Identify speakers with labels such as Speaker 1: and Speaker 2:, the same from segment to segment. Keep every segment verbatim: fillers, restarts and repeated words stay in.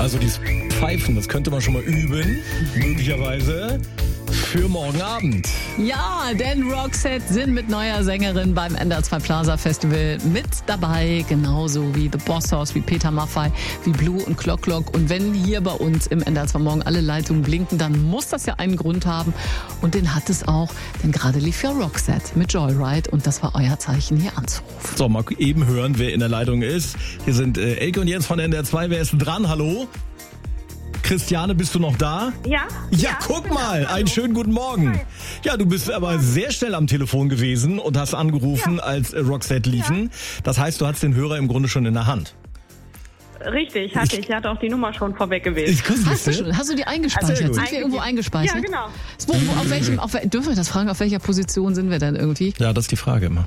Speaker 1: Also dieses Pfeifen, das könnte man schon mal üben, möglicherweise für morgen Abend.
Speaker 2: Ja, denn Roxette sind mit neuer Sängerin beim N D R zwei Plaza Festival mit dabei, genauso wie The Boss House, wie Peter Maffay, wie Blue und Clock Clock. Und wenn hier bei uns im N D R zwei Morgen alle Leitungen blinken, dann muss das ja einen Grund haben. Und den hat es auch, denn gerade lief ja Roxette mit Joyride und das war euer Zeichen, hier anzurufen.
Speaker 1: So, mal eben hören, wer in der Leitung ist. Hier sind äh, Elke und Jens von N D R zwei. Wer ist denn dran? Hallo? Christiane, bist du noch da?
Speaker 3: Ja.
Speaker 1: Ja, ja guck mal, einen schönen guten Morgen. Ja, du bist aber sehr schnell am Telefon gewesen und hast angerufen, ja. als Roxette liefen. Ja. Das heißt, du hast den Hörer im Grunde schon in der Hand.
Speaker 3: Richtig, hatte ich. Ich hatte auch die Nummer schon vorweg gewählt.
Speaker 1: Ich,
Speaker 2: hast, du schon, hast du die eingespeichert?
Speaker 1: Also,
Speaker 2: sind wir irgendwo eingespeichert?
Speaker 3: Ja, genau.
Speaker 2: Wo, wo, auf welchem, auf, dürfen wir das fragen, auf welcher Position sind wir denn irgendwie?
Speaker 1: Ja, das ist die Frage immer.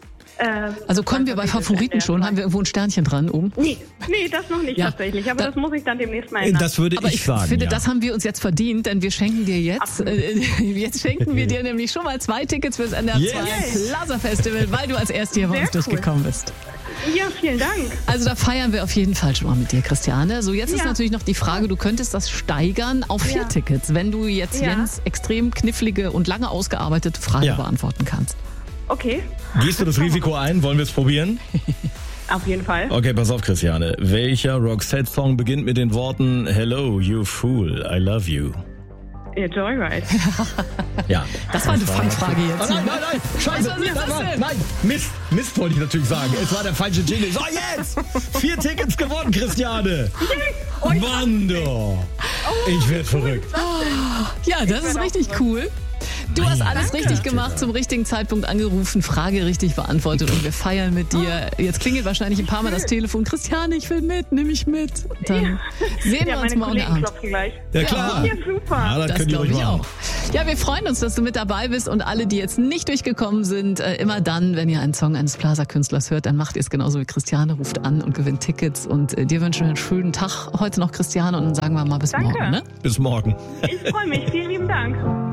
Speaker 2: Also kommen wir bei Favoriten schon? Haben wir irgendwo ein Sternchen dran oben?
Speaker 3: Nee, nee, das noch nicht ja. tatsächlich. Aber da, das muss ich dann demnächst mal ändern.
Speaker 1: Das würde
Speaker 2: aber
Speaker 1: ich,
Speaker 2: ich
Speaker 1: sagen.
Speaker 2: Ich finde,
Speaker 1: ja.
Speaker 2: das haben wir uns jetzt verdient, denn wir schenken dir jetzt, äh, jetzt schenken wir dir nämlich schon mal zwei Tickets fürs N D R zwei yes. Plaza Festival, weil du als Erste hier bei uns cool. durchgekommen bist.
Speaker 3: Ja, vielen Dank.
Speaker 2: Also da feiern wir auf jeden Fall schon mal mit dir, Christiane. So, jetzt ja. ist natürlich noch die Frage, du könntest das steigern auf vier ja. Tickets, wenn du jetzt ja. Jens extrem knifflige und lange ausgearbeitete Frage ja. beantworten kannst.
Speaker 3: Okay.
Speaker 1: Gehst du das Risiko ein? Wollen wir es probieren?
Speaker 3: Auf jeden Fall.
Speaker 1: Okay, pass auf, Christiane. Welcher Roxette-Song beginnt mit den Worten Hello, you fool, I love you?
Speaker 3: Ja, Joyride.
Speaker 1: Ja.
Speaker 2: Das war eine Fangfrage jetzt.
Speaker 1: Oh nein, nein, nein, scheiße.
Speaker 2: Was ist das
Speaker 1: war,
Speaker 2: denn?
Speaker 1: Nein, Mist, Mist wollte ich natürlich sagen. Es war der falsche Jingle. So, jetzt! Vier Tickets gewonnen, Christiane.
Speaker 3: Oh,
Speaker 1: Mann, doch. Ich werde verrückt.
Speaker 2: Ja, das ist richtig cool. Du hast alles
Speaker 3: Danke.
Speaker 2: richtig gemacht, zum richtigen Zeitpunkt angerufen, Frage richtig beantwortet und wir feiern mit dir. Jetzt klingelt wahrscheinlich ein paar Mal das Telefon. Christiane, ich will mit, nimm mich mit. Dann
Speaker 3: ja.
Speaker 2: sehen wir
Speaker 3: ja,
Speaker 2: uns
Speaker 3: meine
Speaker 2: morgen
Speaker 3: Kollegen
Speaker 2: Abend.
Speaker 3: klopfen gleich.
Speaker 1: Ja, klar.
Speaker 3: Ja, super.
Speaker 1: Ja, das,
Speaker 2: das
Speaker 1: könnt ihr
Speaker 2: glaube
Speaker 1: euch
Speaker 2: ich
Speaker 1: machen.
Speaker 2: auch. Ja, wir freuen uns, dass du mit dabei bist und alle, die jetzt nicht durchgekommen sind, äh, immer dann, wenn ihr einen Song eines Plaza-Künstlers hört, dann macht ihr es genauso wie Christiane, ruft an und gewinnt Tickets und äh, dir wünschen wir einen schönen Tag heute noch, Christiane, und dann sagen wir mal bis
Speaker 3: Danke.
Speaker 2: morgen. Ne?
Speaker 1: Bis morgen.
Speaker 3: Ich freue mich. Vielen lieben Dank.